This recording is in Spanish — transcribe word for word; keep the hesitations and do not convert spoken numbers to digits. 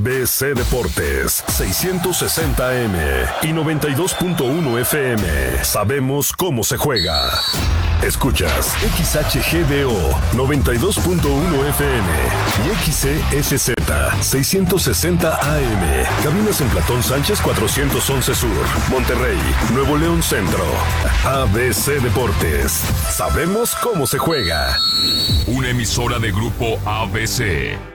B C Deportes, seiscientos sesenta A M y noventa y dos punto uno F M. Sabemos cómo se juega. Escuchas X H G D O noventa y dos punto uno F M y X C S Z seiscientos sesenta A M. Cabinas en Platón Sánchez cuatrocientos once Sur, Monterrey, Nuevo León Centro. A B C Deportes. Sabemos cómo se juega. Una emisora de Grupo A B C.